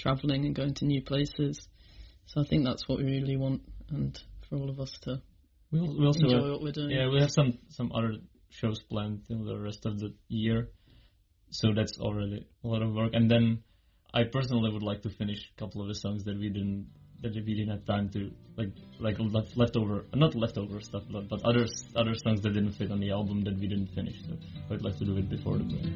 travelling and going to new places. So I think that's what we really want, and for all of us to we also enjoy what we're doing. Yeah, we have some other shows planned in the rest of the year, so that's already a lot of work. And then I personally would like to finish a couple of the songs that we didn't have time to, like leftover, not leftover stuff, but other songs that didn't fit on the album that we didn't finish. So I'd like to do it before the break.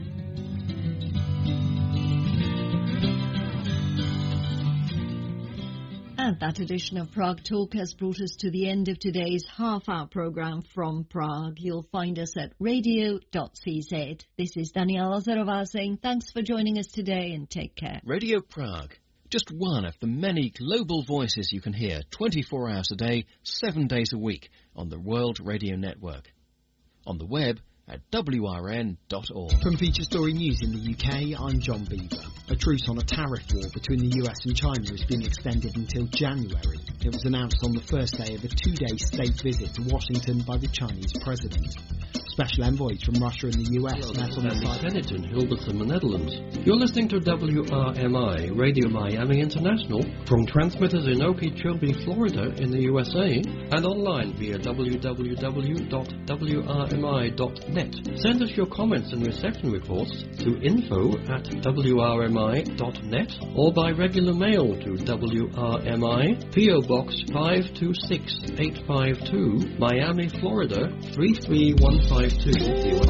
And that edition of Prague Talk has brought us to the end of today's half-hour programme from Prague. You'll find us at radio.cz. This is Daniela Lazarová saying thanks for joining us today and take care. Radio Prague, just one of the many global voices you can hear 24 hours a day, 7 days a week on the World Radio Network. On the web at wrn.org. From Feature Story News in the UK, I'm John Beaver. A truce on a tariff war between the US and China has been extended until January. It was announced on the first day of a 2-day state visit to Washington by the Chinese president. Special envoys from Russia and the US met on the site. Senate in Hilversum, Netherlands. You're listening to WRMI, Radio Miami International, from transmitters in Okeechobee, Florida in the USA, and online via www.wrmi.net. Send us your comments and reception reports to info@wrmi.net or by regular mail to WRMI, P.O. Box 526852, Miami, Florida 33152.